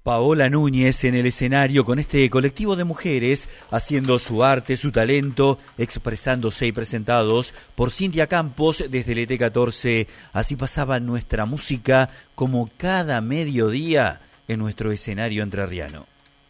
Paola Núñez en el escenario con este colectivo de mujeres haciendo su arte, su talento, expresándose y presentados por Cintia Campos desde el ET14. Así pasaba nuestra música como cada mediodía en nuestro escenario entrerriano.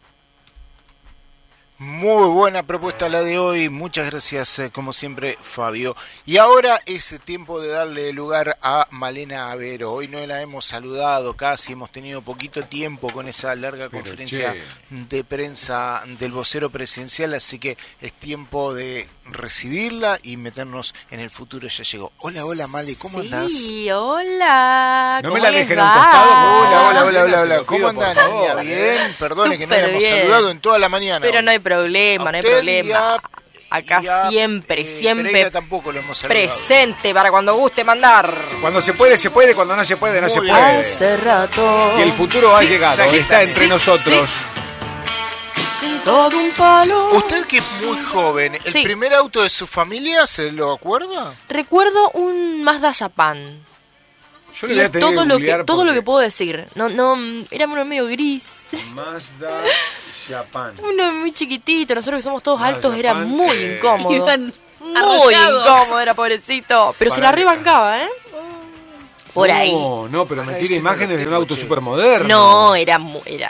Muy buena propuesta la de hoy, muchas gracias como siempre Fabio. Y ahora es tiempo de darle lugar a Malena Avero. Hoy no la hemos saludado casi, hemos tenido poquito tiempo con esa larga conferencia de prensa del vocero presidencial, así que es tiempo de recibirla y meternos en el futuro. Ya llegó. Hola Male, ¿cómo andás? Sí, hola. No me la dejen a un costado. Hola. ¿Cómo andán, niña? Bien, perdone que no la hemos bien saludado en toda la mañana. Pero no hay problema, no hay problema. Acá siempre tampoco lo hemos saludado. Presente para cuando guste mandar. Cuando se puede, cuando no se puede, no se puede. Hace rato. Y el futuro ha llegado, está entre nosotros. Todo un palo. Usted que es muy joven, ¿el primer auto de su familia se lo acuerda? Recuerdo un Mazda Japan. Yo le voy a tener todo lo que puedo decir. No, era uno medio gris. Mazda Japan. Uno muy chiquitito, nosotros que somos todos Mazda altos, era Japan, muy incómodo. Muy incómodo era, pobrecito. Pero se la rebancaba, ¿eh? Por ahí. No, pero me tire imágenes de un auto súper moderno. No era moderno.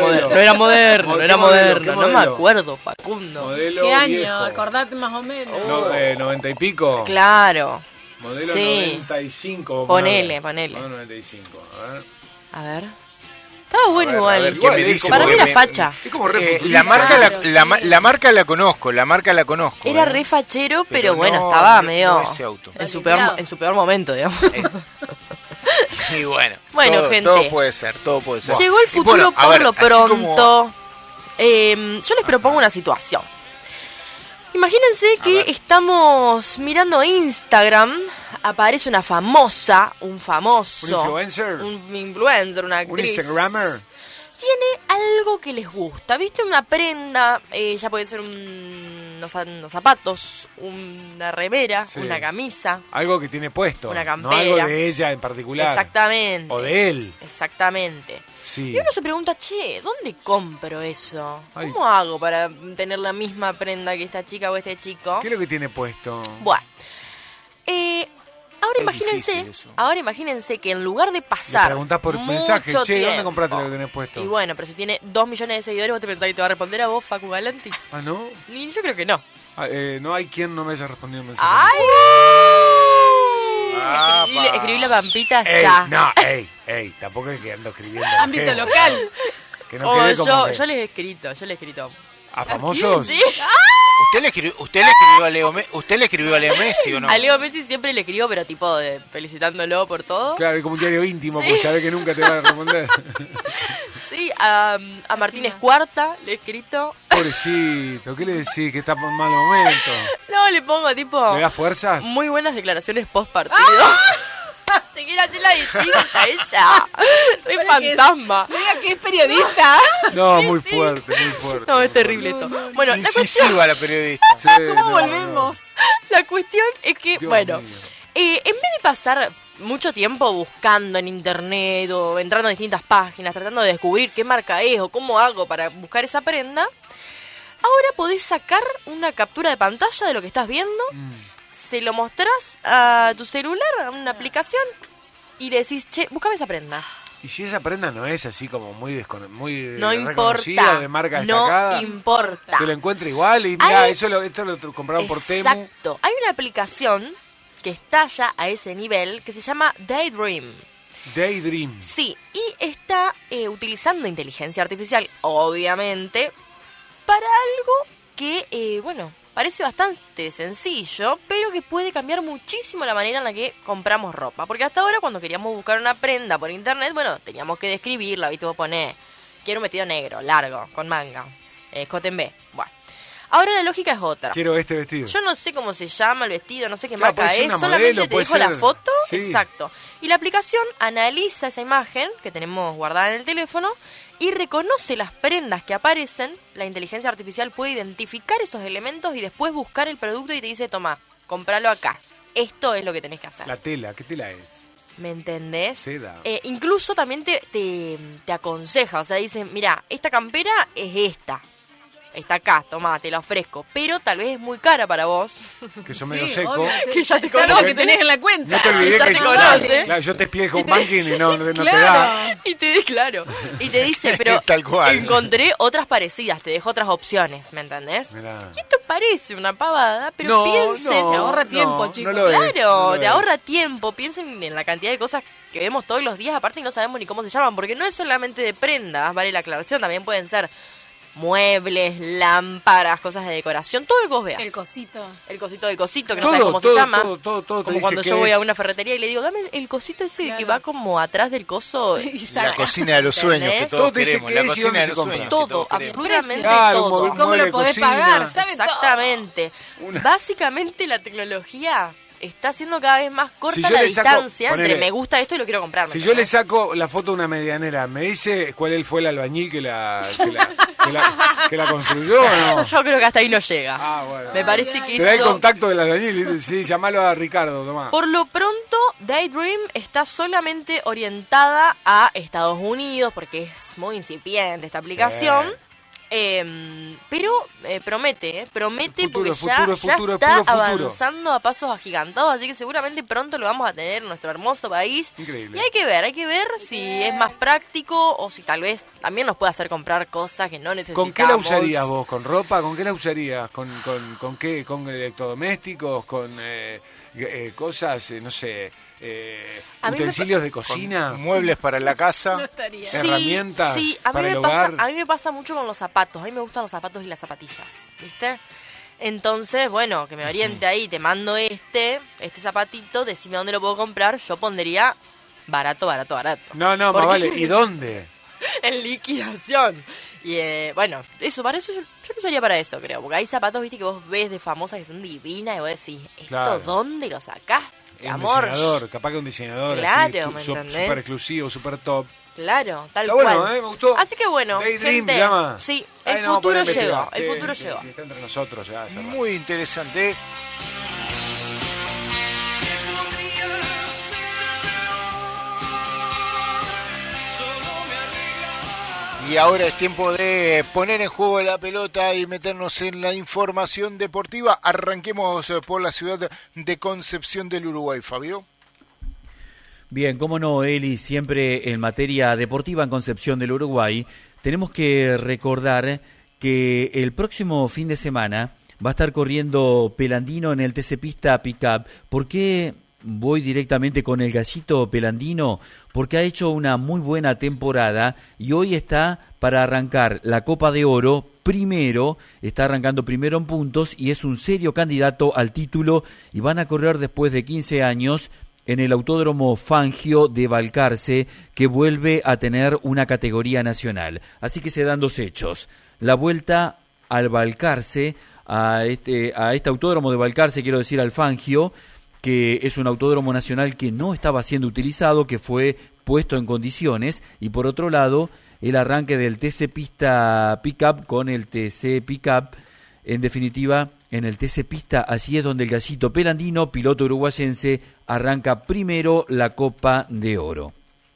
No me acuerdo, Facundo. Modelo ¿Qué viejo. año? Acordate más o menos. 90 y pico. Claro. Modelo Sí. 95. Ponele. Modelo 95. A ver. Estaba bueno igual. ver, ¿Qué me dice? Para mí Porque era facha. Es como re la marca la conozco. Era re fachero, pero bueno, no, estaba no medio ese auto. en su peor momento, digamos. Y bueno, gente. todo puede ser. Llegó el futuro por lo pronto. Yo les propongo una situación. Imagínense que estamos mirando Instagram, aparece una famosa, un famoso, un influencer, una actriz. Un Instagrammer. Tiene algo que les gusta, ¿viste? Una prenda, ya puede ser unos zapatos, una remera, una camisa. Algo que tiene puesto. Una campera. No algo de ella en particular. Exactamente. O de él. Exactamente. Sí. Y uno se pregunta, ¿dónde compro eso? ¿Cómo hago para tener la misma prenda que esta chica o este chico? ¿Qué es lo que tiene puesto? Bueno, ahora imagínense que en lugar de pasar. Le preguntás por mensaje, ¿dónde compraste lo que tenés puesto? Y bueno, pero si tiene 2 millones de seguidores, ¿vos te pensás que te va a responder a vos, Facu Galanti? ¿Ah, no? Y yo creo que no. No hay quien no me haya respondido un mensaje. ¡Ay! Escribí la pampita ya. No, tampoco es que ando escribiendo. Ámbito local. Que no quede como que... yo les he escrito. ¿A famosos? Sí. ¿Usted le escribió a Leo Messi o no? A Leo Messi siempre le escribo, pero tipo felicitándolo por todo. Claro, es como un diario íntimo, porque sabe que nunca te va a responder. Sí, a Martínez Cuarta le he escrito. Pobrecito, ¿qué le decís? Que está por mal momento. No, le pongo tipo... ¿Le das fuerzas? Muy buenas declaraciones post partido. Se quiere hacer la distinta ella. Re fantasma. Diga que es periodista. No, muy fuerte. No, es terrible esto. Bueno, incisiva la periodista. Sí, ¿Cómo volvemos? La cuestión es que, Dios bueno, mío. En vez de pasar mucho tiempo buscando en internet o entrando a distintas páginas, tratando de descubrir qué marca es o cómo hago para buscar esa prenda, ahora podés sacar una captura de pantalla de lo que estás viendo, se lo mostrás a tu celular, a una aplicación, y le decís, búscame esa prenda. Y si esa prenda no es así como muy no reconocida, importa, de marca destacada, no importa. te lo encuentra igual y mira, esto lo compraron por Temu. Exacto. Hay una aplicación que está ya a ese nivel que se llama Daydream. Sí, y está utilizando inteligencia artificial, obviamente, para algo que, parece bastante sencillo, pero que puede cambiar muchísimo la manera en la que compramos ropa. Porque hasta ahora, cuando queríamos buscar una prenda por internet, teníamos que describirla, ¿viste? Vos ponés, quiero un vestido negro, largo, con manga, escote en B. Bueno, ahora la lógica es otra. Quiero este vestido. Yo no sé cómo se llama el vestido, no sé qué Claro, marca puede ser es, una solamente modelo, te puede dejo la ser- foto, sí. exacto. Y la aplicación analiza esa imagen que tenemos guardada en el teléfono y reconoce las prendas que aparecen. La inteligencia artificial puede identificar esos elementos y después buscar el producto y te dice, toma, compralo acá. Esto es lo que tenés que hacer. La tela, ¿qué tela es? ¿Me entendés? Seda. Incluso también te aconseja, o sea, dice, mira, esta campera es esta. Está acá, tomá, te la ofrezco. Pero tal vez es muy cara para vos. Que yo medio Sí, seco. obvio, Que ya te es algo conoce. que tenés en la cuenta. No te olvides Ya que te yo, conoce. claro, yo te explico un banking y no te da. Claro. Y te dice, pero Tal cual. encontré otras parecidas, te dejo otras opciones, ¿me entendés? Mirá. Y esto parece una pavada, pero No, piensen, no, te ahorra tiempo, no, chicos. no lo es, claro, no lo te es. ahorra tiempo, piensen en la cantidad de cosas que vemos todos los días, aparte y no sabemos ni cómo se llaman, porque no es solamente de prendas, vale la aclaración, también pueden ser muebles, lámparas, cosas de decoración, todo lo que vos veas. El cosito. El cosito del cosito, que no Todo, sabes cómo todo, se llama. todo te Como dice cuando qué yo voy es. a una ferretería y le digo, dame el cosito ese Claro. que va como atrás del coso. Y La saca. cocina de los sueños que ¿Entendés? todos Todo te dice queremos. qué La es y cocina dónde de se los compra. sueños que todos Todo, queremos. absolutamente Claro, todo. un ¿Cómo mueble lo podés cocina. pagar? ¿Sabes todo? Exactamente. Una- Básicamente la tecnología está haciendo cada vez más corta Si yo la le saco- distancia ponele, entre me gusta esto y lo quiero comprar. ¿me Si yo le entendés? saco la foto de una medianera, ¿me dice cuál fue el albañil que la construyó o no? Yo creo que hasta ahí no llega. Ah, bueno. Me parece que Te da el eso... contacto del albañil y dice, sí, llamalo a Ricardo, tomá. Por lo pronto, Daydream está solamente orientada a Estados Unidos porque es muy incipiente esta aplicación. Sí. Pero promete Futuro, porque ya futuro, futuro, está puro futuro. avanzando a pasos agigantados, así que seguramente pronto lo vamos a tener en nuestro hermoso país. Increíble. Y hay que ver si es más práctico o si tal vez también nos puede hacer comprar cosas que no necesitamos. ¿Con qué la usarías vos? ¿Con ropa? ¿Con qué la usarías? ¿Con qué? ¿Con electrodomésticos? ¿Con cosas, no sé, A mí me utensilios de cocina? Muebles para la No casa. estaría. Sí. herramientas Sí, a mí, para me el pasa, hogar. a mí me pasa mucho con los zapatos. A mí me gustan los zapatos y las zapatillas, ¿viste? Entonces, bueno, que me oriente ahí, te mando este zapatito, decime dónde lo puedo comprar. Yo pondría barato. No, más Porque- vale. ¿Y dónde? En liquidación. Y bueno, para eso yo lo usaría para eso, creo. Porque hay zapatos, viste, que vos ves de famosas que son divinas y vos decís, ¿esto Claro. dónde lo sacaste, Un amor? diseñador, capaz que un diseñador Claro, así, ¿me super entendés? exclusivo, super top. Claro, tal Está cual. bueno, me gustó. Así que bueno, Daydream gente, se llama. sí, Ahí el nos vamos a poner futuro a investigar. llegó, el Sí, futuro sí, llegó. sí, está entre nosotros ya hace rato. Muy interesante. Y ahora es tiempo de poner en juego la pelota y meternos en la información deportiva. Arranquemos por la ciudad de Concepción del Uruguay, Fabio. Bien, cómo no, Eli, siempre en materia deportiva en Concepción del Uruguay, tenemos que recordar que el próximo fin de semana va a estar corriendo Pelandino en el TC Pista Pickup. ¿Por qué voy directamente con el gallito Pelandino? Porque ha hecho una muy buena temporada y hoy está para arrancar la Copa de Oro primero, está arrancando primero en puntos y es un serio candidato al título y van a correr después de 15 años en el Autódromo Fangio de Balcarce, que vuelve a tener una categoría nacional. Así que se dan dos hechos. La vuelta al Balcarce, a este Autódromo de Balcarce, quiero decir al Fangio, que es un autódromo nacional que no estaba siendo utilizado, que fue puesto en condiciones, y por otro lado, el arranque del TC Pista Pickup con el TC Pickup. En definitiva, en el TC Pista, allí es donde el gallito Pelandino, piloto uruguayense, arranca primero la Copa de Oro.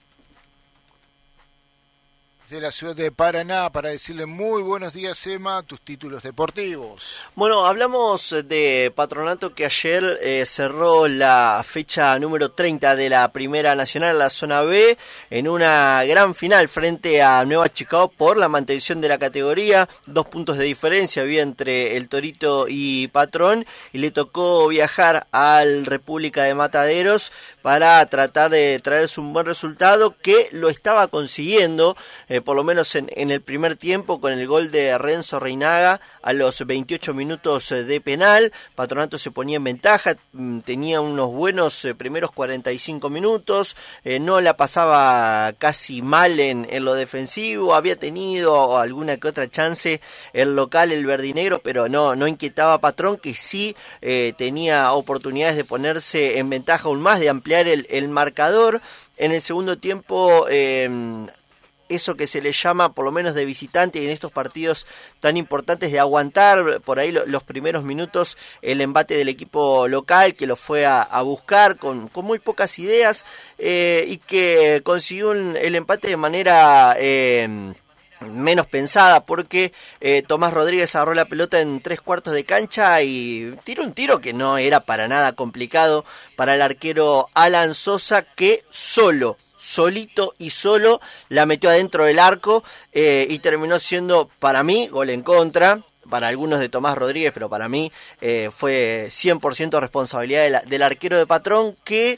De la ciudad de Paraná, para decirle muy buenos días, Emma, tus títulos deportivos. Bueno, hablamos de Patronato que ayer cerró la fecha número 30 de la Primera Nacional, la Zona B, en una gran final frente a Nueva Chicago por la mantención de la categoría. 2 puntos de diferencia había entre el Torito y Patrón, y le tocó viajar al República de Mataderos para tratar de traerse un buen resultado, que lo estaba consiguiendo, por lo menos en el primer tiempo, con el gol de Renzo Reinaga a los 28 minutos de penal. Patronato se ponía en ventaja, tenía unos buenos primeros 45 minutos, no la pasaba casi mal en lo defensivo, había tenido alguna que otra chance el local, el verdinegro, pero no inquietaba a Patrón, que sí tenía oportunidades de ponerse en ventaja aún más, de ampliar el marcador. En el segundo tiempo eso que se le llama, por lo menos de visitante, y en estos partidos tan importantes, de aguantar por ahí los primeros minutos el embate del equipo local, que lo fue a buscar con muy pocas ideas, y que consiguió el empate de manera menos pensada, porque Tomás Rodríguez agarró la pelota en 3/4 de cancha y tiró un tiro que no era para nada complicado para el arquero Alan Sosa, que solito y solo la metió adentro del arco, y terminó siendo, para mí, gol en contra. Para algunos de Tomás Rodríguez, pero para mí fue 100% responsabilidad del arquero de Patrón, que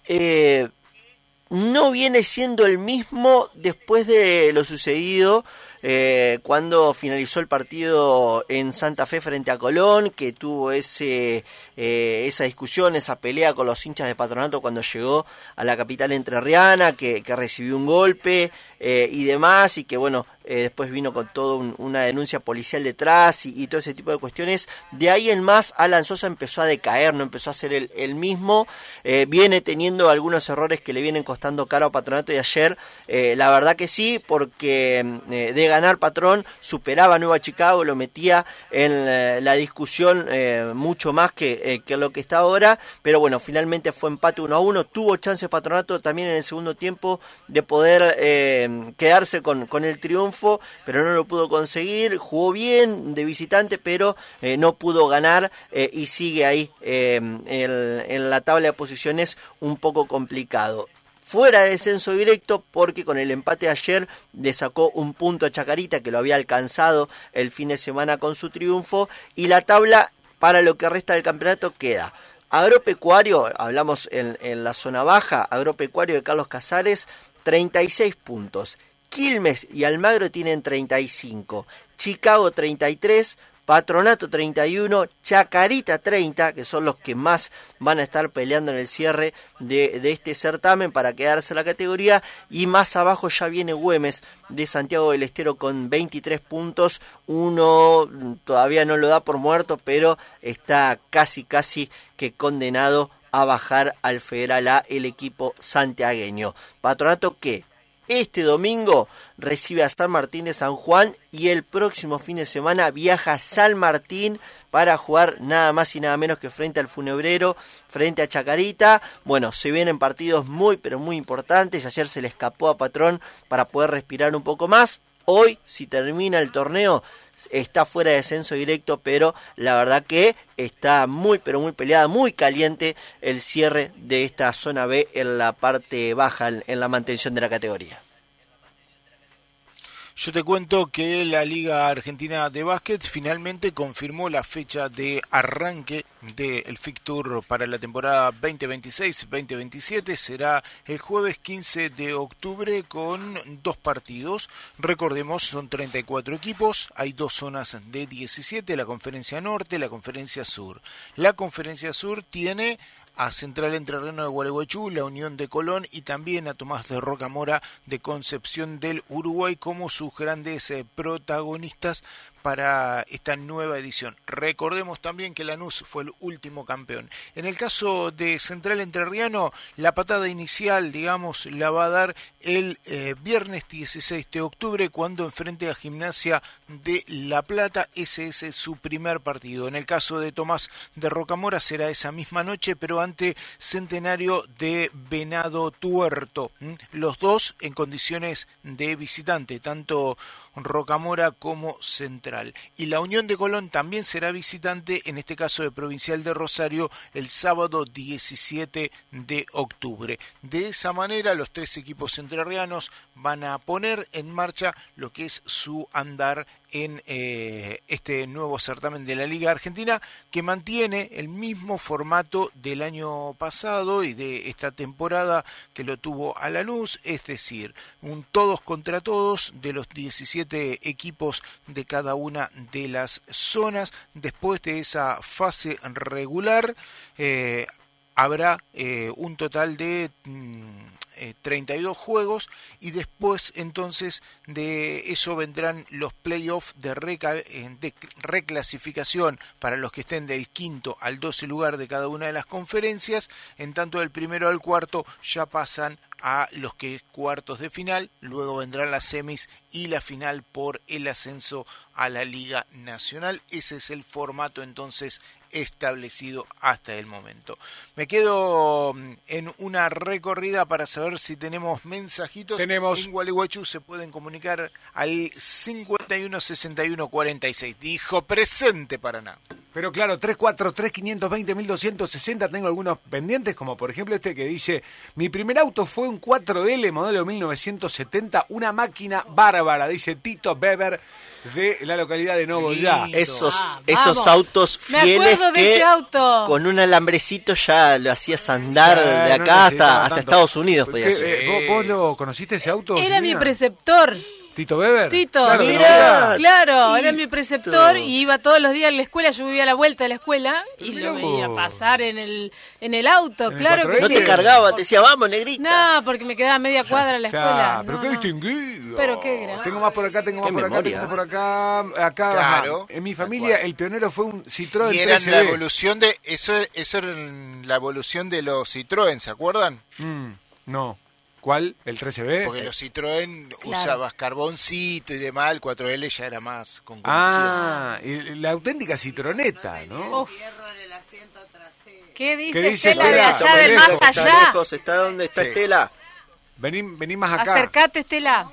no viene siendo el mismo después de lo sucedido cuando finalizó el partido en Santa Fe frente a Colón, que tuvo esa discusión, esa pelea con los hinchas de Patronato cuando llegó a la capital entrerriana, que recibió un golpe y demás, y que bueno, después vino con toda una denuncia policial detrás y todo ese tipo de cuestiones. De ahí en más, Alan Sosa empezó a decaer, no empezó a ser el mismo, viene teniendo algunos errores que le vienen costando caro a Patronato, y ayer la verdad que sí, porque de ganar Patrón superaba a Nueva Chicago, lo metía en la discusión mucho más que lo que está ahora, pero bueno, finalmente fue empate 1-1, tuvo chance Patronato también en el segundo tiempo de poder quedarse con el triunfo, pero no lo pudo conseguir. Jugó bien de visitante, pero no pudo ganar, y sigue ahí en la tabla de posiciones un poco complicado. Fuera de descenso directo, porque con el empate de ayer le sacó un punto a Chacarita, que lo había alcanzado el fin de semana con su triunfo, y la tabla para lo que resta del campeonato queda: Agropecuario, hablamos en la zona baja, Agropecuario de Carlos Casares, 36 puntos. Quilmes y Almagro tienen 35. Chicago 33. Patronato 31, Chacarita 30, que son los que más van a estar peleando en el cierre de este certamen para quedarse en la categoría, y más abajo ya viene Güemes de Santiago del Estero con 23 puntos, uno todavía no lo da por muerto, pero está casi que condenado a bajar al Federal A el equipo santiagueño. Patronato que este domingo recibe a San Martín de San Juan, y el próximo fin de semana viaja a San Martín para jugar nada más y nada menos que frente al Funebrero, frente a Chacarita. Bueno, se vienen partidos muy pero muy importantes. Ayer se le escapó a Patrón para poder respirar un poco más. Hoy, si termina el torneo, está fuera de descenso directo, pero la verdad que está muy pero muy peleada, muy caliente el cierre de esta zona B en la parte baja, en la mantención de la categoría. Yo te cuento que la Liga Argentina de Básquet finalmente confirmó la fecha de arranque del Fixture para la temporada 2026-2027. Será el jueves 15 de octubre con 2 partidos. Recordemos, son 34 equipos, hay 2 zonas de 17, la Conferencia Norte, la Conferencia Sur. La Conferencia Sur tiene a Central Entrerriano de Gualeguaychú, la Unión de Colón y también a Tomás de Rocamora de Concepción del Uruguay como sus grandes protagonistas para esta nueva edición. Recordemos también que Lanús fue el último campeón. En el caso de Central Entrerriano, la patada inicial, digamos, la va a dar el viernes 16 de octubre cuando enfrente a Gimnasia de La Plata. Ese es su primer partido. En el caso de Tomás de Rocamora será esa misma noche, pero ante Centenario de Venado Tuerto. Los dos en condiciones de visitante, tanto Rocamora como Central. Y la Unión de Colón también será visitante, en este caso de Provincial de Rosario, el sábado 17 de octubre. De esa manera, los 3 equipos entrerrianos van a poner en marcha lo que es su andar en este nuevo certamen de la Liga Argentina, que mantiene el mismo formato del año pasado y de esta temporada que lo tuvo a Lanús, es decir, un todos contra todos de los 17 equipos de cada una de las zonas. Después de esa fase regular habrá un total de 32 juegos, y después entonces de eso vendrán los playoffs de reclasificación para los que estén del 5º al 12 lugar de cada una de las conferencias. En tanto del 1º al 4º ya pasan a los que es cuartos de final, luego vendrán las semis y la final por el ascenso a la Liga Nacional. Ese es el formato entonces establecido hasta el momento. Me quedo en una recorrida para saber si tenemos mensajitos. Tenemos. En Gualeguaychú se pueden comunicar al 51 61 46. Dijo presente Paraná. Pero claro, 343-520-1260, tengo algunos pendientes, como por ejemplo este que dice: mi primer auto fue un 4L modelo 1970, una máquina bárbara, dice Tito Weber de la localidad de Nogoyá. Esos vamos. autos Me fieles acuerdo de que ese auto. con un alambrecito ya lo hacías andar Sí, de no acá necesitaba hasta tanto. Estados Unidos. Podía ¿Qué, ser. ¿Vos lo conociste ese auto? Era mi Silvina? preceptor. ¿Tito Weber? Tito, Claro, sí, de Nogoyá. claro, era Tito. mi preceptor y iba todos los días a la escuela, yo vivía a la vuelta de la escuela y Mirá lo veía vos. pasar en el auto, ¿En el claro que 4L? No sí. te cargaba, te decía, vamos, negrita. No, porque me quedaba media cuadra la escuela. Claro, pero No, qué no. distinguido. Pero qué grande. Tengo más por acá, tengo más Qué por memoria. acá, tengo por acá. Acá, Claro. ajá. En mi familia el pionero fue un Citroën Y eran 13B. la evolución de eso era la evolución de los Citroën, ¿se acuerdan? No. ¿Cuál? ¿El 13B? Porque los Citroën Claro. usabas carboncito y demás, el 4L ya era más con combustión. La auténtica citroneta, ¿no? Uf. ¿Qué dice, ¿Qué dice Estela de Estela? allá del Está más Está allá? lejos, está donde está Sí. Estela. Vení más acá. Acercate, Estela.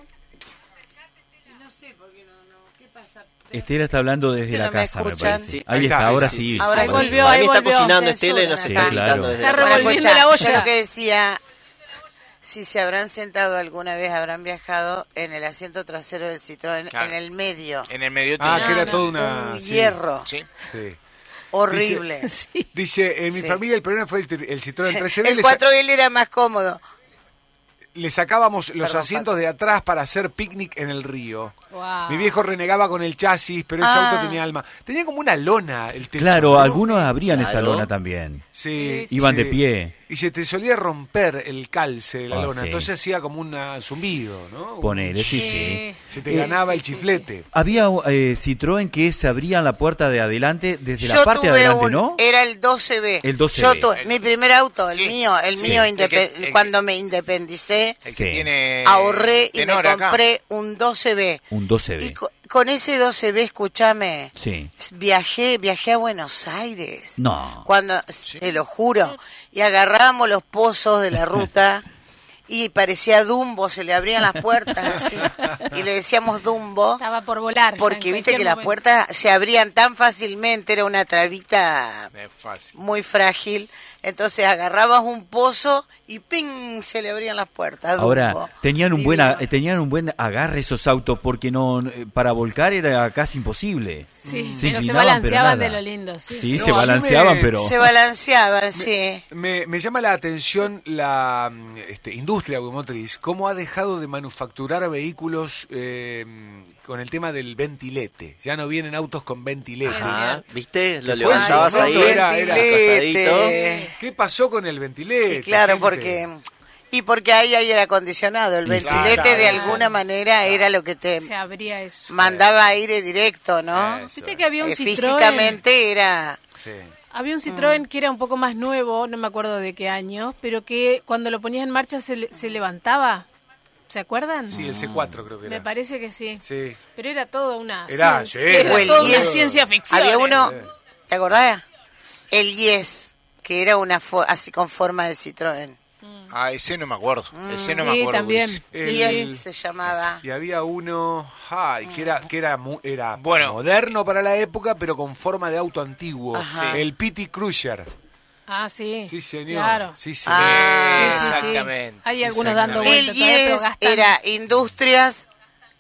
Estela está hablando desde Que la no me casa, me escuchan. parece. Sí, ahí ahí está, está, ahora sí, sí. sí. Ahora Ahí sí. volvió, Para ahí mí está volvió. cocinando Estela y Censuran nos está acá. gritando Claro. desde Está la casa. revolviendo la olla. Yo lo que decía, si se habrán sentado alguna vez, habrán viajado en el asiento trasero del Citroën, Claro. en el medio. En el medio Ah, tenía- que era no. toda una... Un sí, hierro Sí. sí. horrible. Sí. Dice, en mi Sí. familia el primero fue el Citroën 13B. El 4L era más cómodo. Le sacábamos los Perdón, asientos Paco. de atrás para hacer picnic en el río. Wow. Mi viejo renegaba con el chasis, pero ese Ah. auto tenía alma. Tenía como una lona el techo. Claro, ¿no? algunos abrían esa Claro. lona también. Sí, Iban sí. de pie. Y se te solía romper el calce de la Ah, lona, sí. entonces hacía como un zumbido, ¿no? Ponele, sí, Sí. sí. Se te ganaba el chiflete. Había Citroën que se abrían la puerta de adelante desde Yo la parte de tuve adelante, un, ¿no? era el 12B. El 12B. Yo tuve, mi primer auto, el Sí. mío, Sí. cuando me independicé, El que Sí. tiene ahorré y me tenor acá. compré un 12B. Un 12B. Y con ese 12B, escúchame, Sí. viajé a Buenos Aires. No. Cuando, te lo juro, y agarrábamos los pozos de la ruta y parecía Dumbo, se le abrían las puertas así, y le decíamos Dumbo, Estaba por volar. ya porque en viste que cualquier las momento. puertas se abrían tan fácilmente, era una trabita Es fácil. muy frágil, entonces agarrabas un pozo y ¡ping! Se le abrían las puertas. Ahora, Dumbo. tenían un Divino. tenían un buen agarre esos autos porque no para volcar era casi imposible. Sí, Se pero se inclinaban, balanceaban pero de nada. lo lindo. Sí, Sí, sí. se No, a mí balanceaban, me- pero Se balanceaban, sí. Me llama la atención la industria automotriz, cómo ha dejado de manufacturar vehículos con el tema del ventilete. Ya no vienen autos con ventilete. Es Ah, cierto. ¿viste? Lo Que fue levantabas en su ahí, momento era ventilete. acostadito. ¿Qué pasó con el ventilete? Y claro, gente? porque ahí hay aire acondicionado. El Y ventilete claro, de claro. alguna manera era lo que te Se abría eso. mandaba aire directo, ¿no? Eso. Viste que había un Citroën. Físicamente era... Sí. Había un Citroën que era un poco más nuevo, no me acuerdo de qué año, pero que cuando lo ponías en marcha se levantaba. ¿Se acuerdan? Sí, el C4 creo que era. Me parece que sí. Sí. Pero era todo una Era, ciencia, sí. era O el toda una Yes. ciencia ficción. Había uno, Sí. ¿te acordás? El Yes, que era una así con forma de Citroën. Ah, ese no me acuerdo. Ese no me Sí, acuerdo. también. Luis. El- Yes se llamaba. Y había uno que era Bueno. moderno para la época, pero con forma de auto antiguo. Ajá. El PT Cruiser. Ah, sí. Sí, señor. Claro. Sí, sí. Ah, Sí, sí, sí. exactamente. Hay algunos dando Exactamente. El vueltas todavía, pero Yes gastan. era Industrias,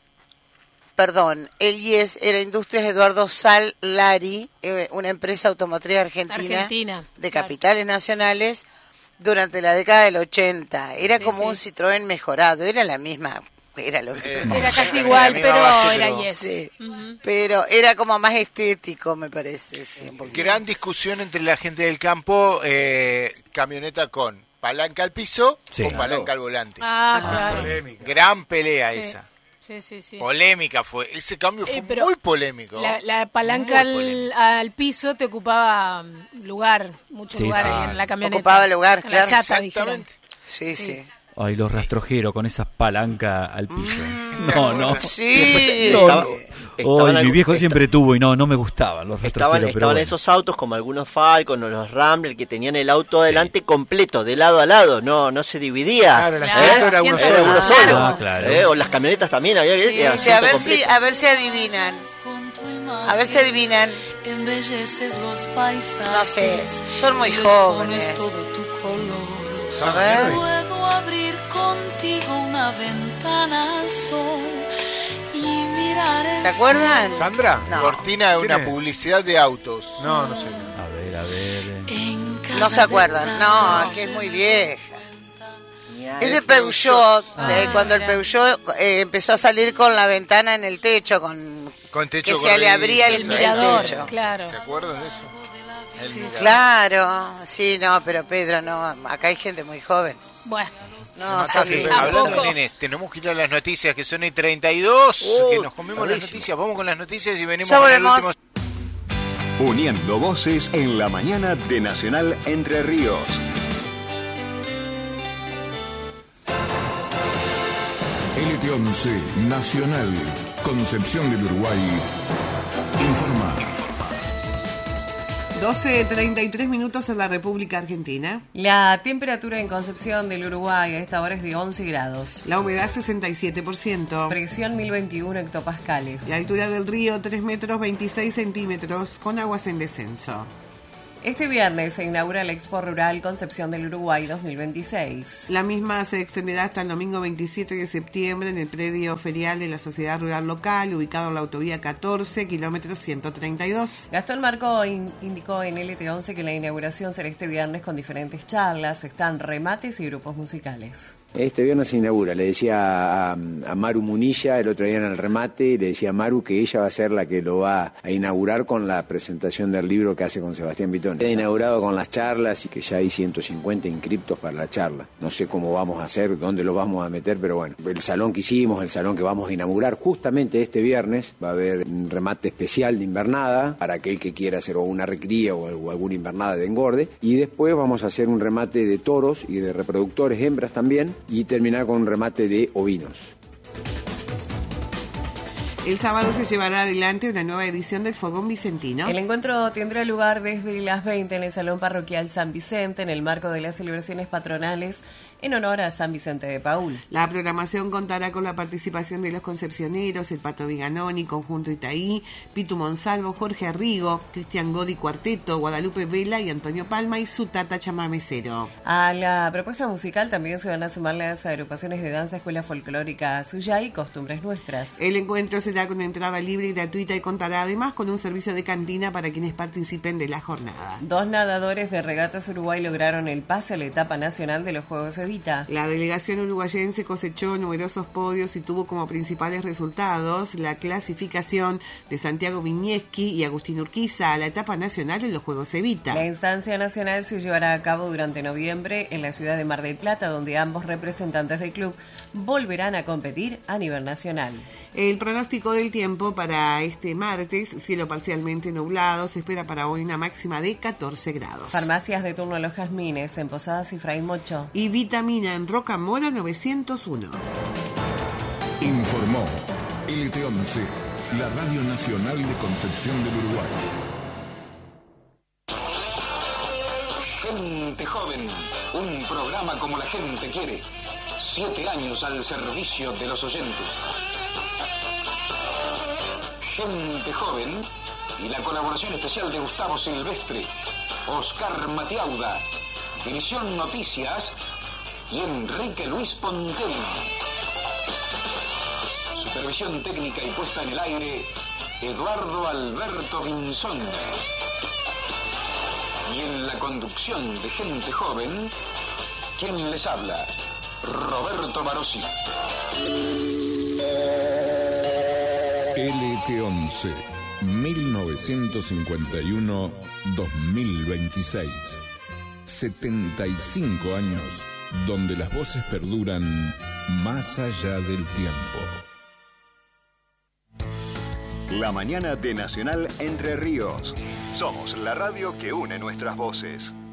el Yes era Industrias Eduardo Salari, una empresa automotriz argentina, de claro. capitales nacionales, durante la década del 80. Era Sí, como sí. un Citroën mejorado, era la misma, era lo mismo. Era casi La igual, misma pero base, era pero- Yes. Sí. Ujú. Pero era como más estético, me parece. Sí, un poquito. Gran discusión entre la gente del campo, camioneta con palanca al piso Sí. o palanca al volante. Ah, claro. Polémica. Gran pelea Sí. esa. Sí, sí, sí. Polémica fue. Ese cambio fue pero muy polémico. La palanca Muy polémico. al piso te ocupaba lugar, mucho Sí, lugar sí. ahí en la camioneta. Ocupaba lugar, En claro. La chata, dijeron. Exactamente. Sí, sí. Ay, los rastrojeros con esas palancas al piso. No. Sí. Mi viejo siempre tuvo y no me gustaban los rastrojeros. Estaban esos autos como algunos Falcon o los Rambler que tenían el auto adelante completo, de lado a lado, no se dividía. Claro, el asiento era uno solo. Claro. O las camionetas también había a ver si adivinan. A ver si adivinan. No sé, son muy jóvenes. A ver. Puedo abrir contigo una ventana al sol y mirar el ¿Se acuerdan? ¿Sandra? No. Cortina de una publicidad de autos. No sé. A ver. No se acuerdan. No, que es muy vieja. Es de Peugeot, cuando el Peugeot empezó a salir con la ventana en el techo, con techo que se le abría el mirador, techo. claro. ¿Se acuerdan de eso? Claro, sí, no, pero Pedro, no, acá hay gente muy joven. Bueno. No, Hablando, nenes, tenemos que ir a las noticias, que son 32, que nos comimos las noticias. Vamos con las noticias y venimos ya con el volvemos. último. Uniendo voces en la mañana de Nacional Entre Ríos. LT11 Nacional, Concepción del Uruguay, informa. 12:33 en la República Argentina. La temperatura en Concepción del Uruguay a esta hora es de 11 grados. La humedad 67%. Presión 1021 hectopascales. La altura del río 3 metros 26 centímetros con aguas en descenso. Este viernes se inaugura la Expo Rural Concepción del Uruguay 2026. La misma se extenderá hasta el domingo 27 de septiembre en el predio ferial de la Sociedad Rural Local, ubicado en la autovía 14, kilómetro 132. Gastón Marco indicó en LT11 que la inauguración será este viernes con diferentes charlas, están remates y grupos musicales. Este viernes se inaugura, le decía a Maru Munilla el otro día en el remate, le decía a Maru que ella va a ser la que lo va a inaugurar con la presentación del libro que hace con Sebastián Vitón. Queda inaugurado con las charlas y que ya hay 150 inscriptos para la charla. No sé cómo vamos a hacer, dónde lo vamos a meter, pero bueno, el salón que hicimos, el salón que vamos a inaugurar justamente este viernes, va a haber un remate especial de invernada para aquel que quiera hacer o una recría o alguna invernada de engorde, y después vamos a hacer un remate de toros y de reproductores hembras también, y terminar con un remate de ovinos. El sábado se llevará adelante una nueva edición del Fogón Vicentino. El encuentro tendrá lugar desde las 20 en el Salón Parroquial San Vicente, en el marco de las celebraciones patronales en honor a San Vicente de Paúl. La programación contará con la participación de los concepcioneros, el Pato Viganoni, Conjunto Itaí, Pitu Monsalvo, Jorge Arrigo, Cristian Godi Cuarteto, Guadalupe Vela y Antonio Palma y su tata chamamecero. A la propuesta musical también se van a sumar las agrupaciones de danza, Escuela Folclórica Suyay y Costumbres Nuestras. El encuentro será con entrada libre y gratuita y contará además con un servicio de cantina para quienes participen de la jornada. 2 nadadores de Regatas Uruguay lograron el pase a la etapa nacional de los Juegos Evita. La delegación uruguayense cosechó numerosos podios y tuvo como principales resultados la clasificación de Santiago Viñeski y Agustín Urquiza a la etapa nacional en los Juegos Evita. La instancia nacional se llevará a cabo durante noviembre en la ciudad de Mar del Plata, donde ambos representantes del club volverán a competir a nivel nacional. El pronóstico del tiempo para este martes: cielo parcialmente nublado, se espera para hoy una máxima de 14 grados. Farmacias de turno Los Jazmines, en Posadas y Fray Mocho. Y vitamina en Roca Mora 901. Informó LT11, la Radio Nacional de Concepción del Uruguay. Gente joven, un programa como la gente quiere. 7 años al servicio de los oyentes. Gente joven y la colaboración especial de Gustavo Silvestre, Oscar Matiauda, División Noticias y Enrique Luis Pontel. Supervisión técnica y puesta en el aire, Eduardo Alberto Pinzón. Y en la conducción de Gente Joven, ¿quién les habla? Roberto Marossi. LT11, 1951-2026. 75 años donde las voces perduran más allá del tiempo. La mañana de Nacional Entre Ríos. Somos la radio que une nuestras voces.